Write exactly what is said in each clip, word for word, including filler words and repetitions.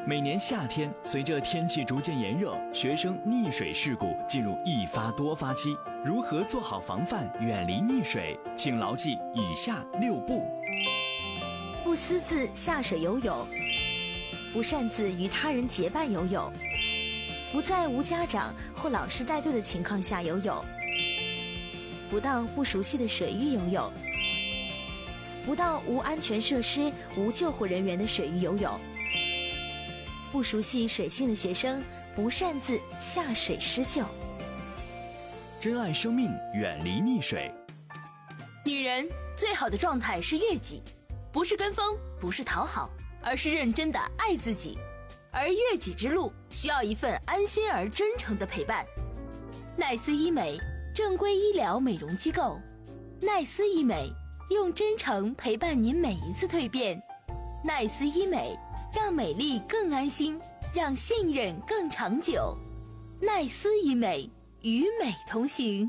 每年夏天，随着天气逐渐炎热，学生溺水事故进入一发多发期。如何做好防范，远离溺水？请牢记以下六不： 不私自下水游泳，不擅自与他人结伴游泳，不在无家长或老师带队的情况下游泳，不到不熟悉的水域游泳，不到无安全设施、无救护人员的水域游泳。不熟悉水性的学生不擅自下水施救。 珍爱生命，远离溺水。 女人最好的状态是悦己，不是跟风，不是讨好，而是认真的爱自己。而悦己之路需要一份安心而真诚的陪伴。奈斯医美，正规医疗美容机构。奈斯医美，用真诚陪伴您每一次蜕变。奈斯医美，让美丽更安心，让信任更长久。奈斯医美，与美同行。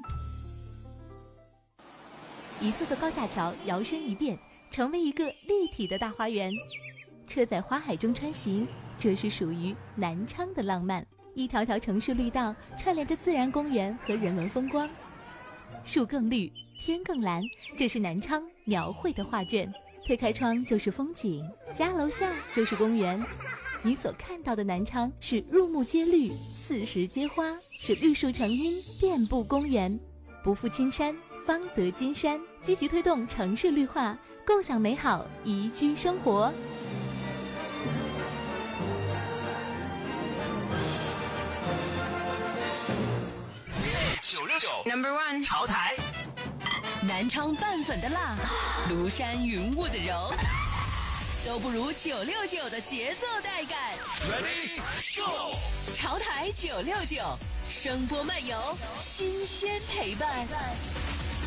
一座座高架桥摇身一变，成为一个立体的大花园。车在花海中穿行，这是属于南昌的浪漫。一条条城市绿道串联着自然公园和人文风光。树更绿，天更蓝，这是南昌描绘的画卷。推开窗就是风景，家楼下就是公园。你所看到的南昌是入木皆绿，四时皆花，是绿树成荫，遍布公园。不负青山，方得金山。积极推动城市绿化，共享美好宜居生活。 九六九 Number One 潮台。 南昌拌粉的辣，庐山云雾的柔，都不如九六九的节奏带感。 Ready Go！ 潮台九六九，声波漫游，新鲜陪伴。